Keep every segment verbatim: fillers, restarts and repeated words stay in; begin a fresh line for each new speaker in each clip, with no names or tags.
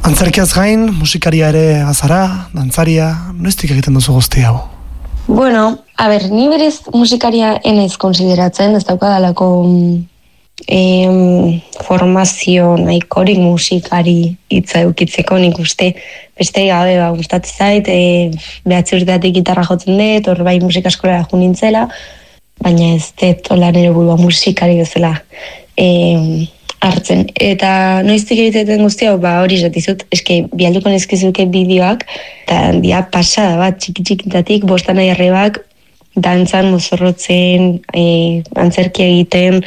Antzerkiaz gain, musikaria ere bazara, dantzaria, noiztik egiten duzu guzti hau?
Bueno, a ber, ni berez musikaria enez konsideratzen, ez daukadalako em, formazio nahikorik musikari hitza eukitzeko, nik uste beste gabe ba, gustatzen zait, e, behatzi urteatik gitarra jotzen dut, hor bai musika eskolara jo nintzela, baina ez dut hola nire burua musikari bezala em, hartzen. Eta noiztik egiten guzti hau, ba hori esatizut, eske bialduko nizkizuke bideoak, eta dia pasada bat, txiki-txikitatik, bostan aierrebak, dantzan, mozorrotzen, e, antzerkia egiten,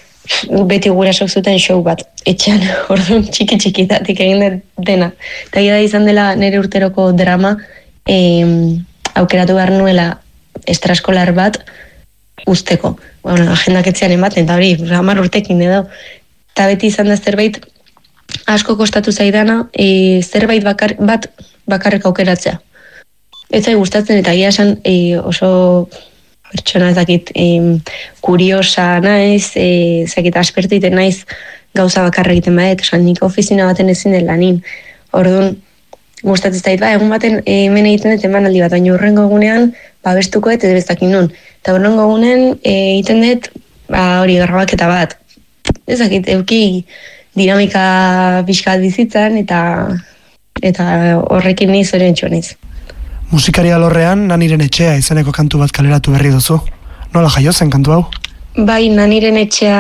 beti gurasok zuten show bat, etxean, orduan txiki-txikitatik egin dena. Eta gira izan dela nire urteroko drama, e, aukeratu behar nuela estraskolar bat usteko. Bueno, agendak etxean ematen, eta hori, hamar urtekin edo. Eta beti izan da zerbait asko kostatu zaidana, e, zerbait bakar, bat bakarrik aukeratzea. Ez zai gustatzen eta egia esan e, oso pertsona ezakit e, kuriosa naiz, e, ezakit aspertu egiten naiz gauza bakarra egiten badet, osan nik ofizina baten ezin dela nin. Orduan gustatzen zait, ba, egun baten e, hemen egiten dut emanaldi bat, baina hurrengo egunean ba, bestuko dut edo bezdakin nun. Eta hurrengo egunen e, egiten dut ba, hori grabaketa bat. Ezakit, euki dinamika pixkat bizitzan eta eta horrekin niz horren txoniz.
Musikaria alorrean, Naniren etxea izeneko kantu bat kaleratu berri duzu. Nola jaio zen kantu hau?
Bai, Naniren etxea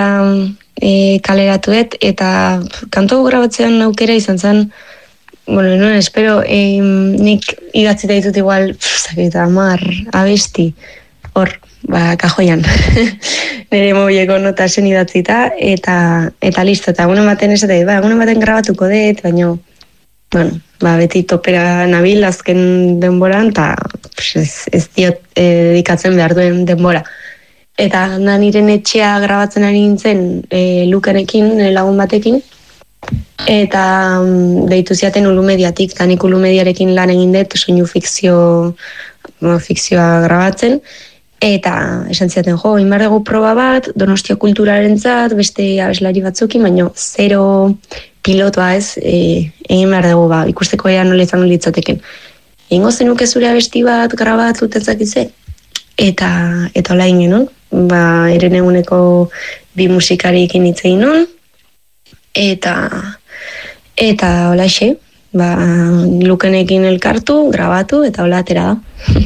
e, kaleratu dut eta kantu hau grabatzean aukera izan zen, bueno, no, espero, e, nik idatzita ditut igual, zakit, amar, abesti, hor, ba, kajoian. Nire mobileko notasen idatzita, eta eta listo, eta egunen baten esatea, ba, egunen baten grabatuko dut, baina, bueno, ba, beti topera nabil azken denboran, eta ez, ez diot e, dedikatzen behar duen denbora. Eta Naniren etxea grabatzen ari nintzen e, Lukenekin, nire lagun batekin, eta um, deitu ziaten Ulumediatik, eta nik Ulumediarekin lan egin dut, soinu fikzio, bueno, fikzioa grabatzen, eta esan ziaten, jo, inbar dugu proba bat, Donostia kulturarentzat, beste abeslari batzukin, baina zero pilotoa ez, e, egin behar dugu, ba, ikusteko ea nola izango litzateken. Egingo zenuke zure abesti bat grabat zutentzakitze? Eta, eta hola egin genuen, ba, eren eguneko bi musikariekin hitz egin nun, eta, eta hola xe, ba, Lukenekin elkartu, grabatu, eta hola atera da.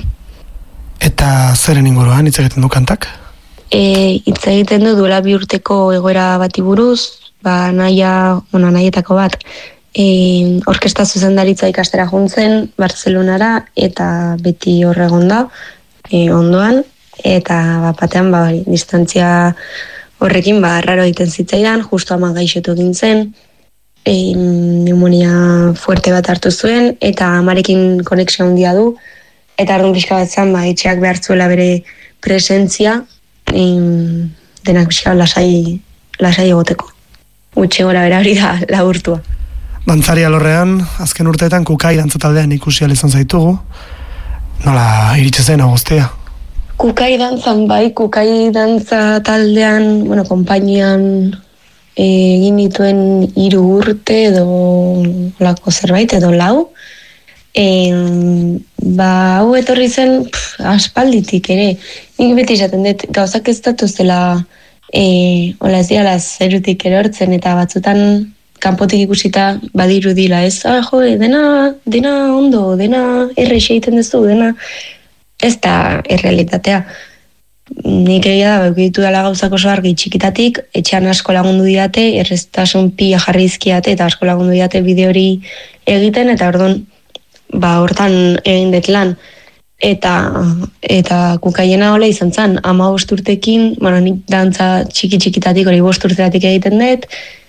Eta zeren inguruan hitz egiten du kantak?
E, hitz egiten du duela bi urteko egoera bati buruz, ba naia, bueno, naietako bat, e, orkesta zuzendaritza ikastera juntzen Barcelonara eta beti hor egon da, e, ondoan, eta bat batean ba, distantzia horrekin ba raro egiten zitzaidan, justu ama gaixotu egin zen, e, pneumonia fuerte bat hartu zuen, eta amarekin konexio handia du, eta arduan pixka bat zan, ba, etxeak behartzuela bere presentzia, em, denak pixka lasai, lasai egoteko. Gutxi gora bera hori da laburtua.
Dantzari alorrean, azken urteetan Kukai dantzataldean ikusi ahal izan zaitugu. Nola iritsi zen guztia?
Kukai dantzan bai, Kukai dantza taldean, bueno, konpainian egin dituen hiru urte edo lako zerbait edo lau. E, ba, hau etorri zen pff, aspalditik ere. Nik beti esaten dut, gauzak ez datuzela e, hola ez diala zerutik erortzen eta batzutan kanpotik ikusita badiru dila, ez? Ah, jo, dena, dena ondo, dena errexe egiten duzu, dena ez da errealitatea. Nik egia da, bekitu dela gauzak oso argi txikitatik, etxean asko lagundu diate, erreztasun pila jarri izkiate eta asko lagundu diate bide hori egiten, eta orduan ba hortan egin dut lan, eta eta Kukaiena hola izan zen, ama bost urtekin, bueno, nik dantza txiki-txikitatik hori bost urteatik egiten dut,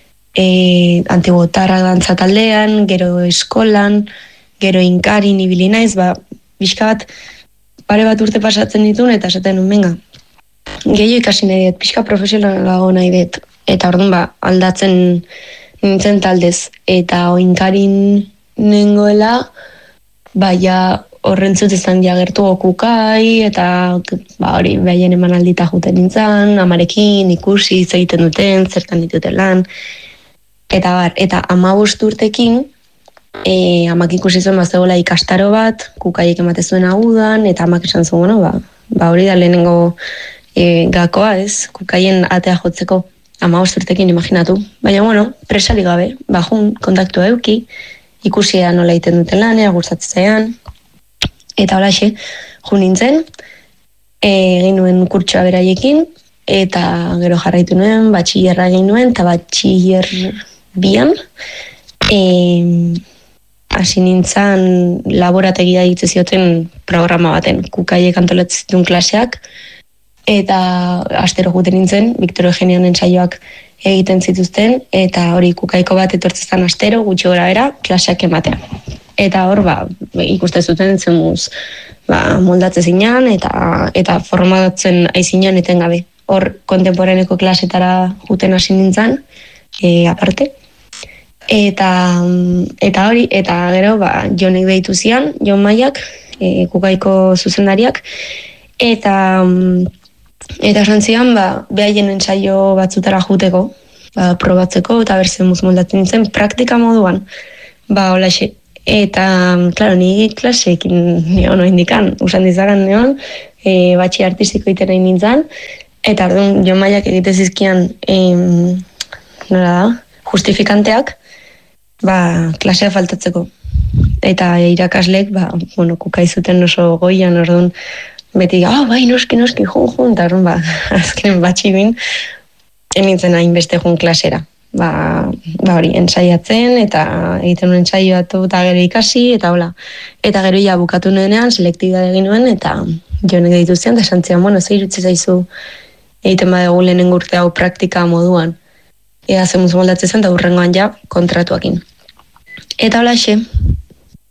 e, Antibotarra dantza taldean, gero eskolan, gero inkarin ibili naiz, ba, bizka bat, pare bat urte pasatzen ditun, eta esaten nun, venga, gehiago ikasi nahi dut, pixka profesionalago nahi dut, eta orduan ba, aldatzen nintzen taldez, eta oinkarin nengoela, baina horrentzut izan diagertu Kukai, eta ba, hori behaien eman aldita juten nintzen, amarekin, ikusi, hitz egiten duten, zertan dituten lan, eta bar, eta hamabost urtekin, e, amak ikusi zuen bazegoela ikastaro bat, kukaiek emate zuen agudan, eta amak esan zuen, bueno, ba, ba hori da lehenengo e, gakoa, ez, kukaien atea jotzeko ama urtekin imaginatu. Baina, bueno, presari gabe, ba, jun, kontaktua euki, ikusia nola egiten duten lanea, gustatzen eta holaxe, jun nintzen, egin nuen kurtsoa beraiekin, eta gero jarraitu nuen, batxillerra egin nuen, eta batxiller bian, e, hasi nintzen laborategia egitze zioten programa baten, kukaiek antolatzen zituen klaseak, eta astero juten nintzen, Victor Eugenian ensaioak egiten zituzten, eta hori kukaiko bat etortzen astero, gutxi gora bera, klaseak ematea. Eta hor, ba, ikuste zuten zenuz, ba, moldatze zinean, eta, eta formatzen aizinean etengabe. Hor, kontemporaneko klasetara juten hasi nintzen, e, aparte. Eta, eta hori, eta gero, ba, Jonek deitu zian, Jon Maiak, e, kukaiko zuzendariak, eta eta esan zian, ba, behaien ensaio batzutara juteko, ba, probatzeko, eta berzen muz moldatzen nintzen, praktika moduan, ba, holaxe. Eta, klaro, ni klaseekin neon oa indikan, usan dizagan neon, e, batxi artistiko iten nahi nintzen, eta orduan, Jon Maiak egite zizkian, em, nola da, justifikanteak, ba, klasea faltatzeko. Eta irakaslek, ba, bueno, kukaizuten oso goian, orduan, beti, ah, bai, noski, noski, jun, jun, eta orduan, ba, azken batxi bin, enintzen hainbeste jun klasera. Ba, ba hori, ensaiatzen, eta egiten nuen ensaioatu eta gero ikasi, eta hola. Eta gero ja bukatu nuenean, selektibidade egin nuen, eta Jonek ditu zian, eta esan zian, bueno, ze irutzi zaizu egiten badegu lehenengo urte hau praktika moduan. Ea zemuz moldatzen zen, eta hurrengoan ja kontratuakin. Eta hola xe,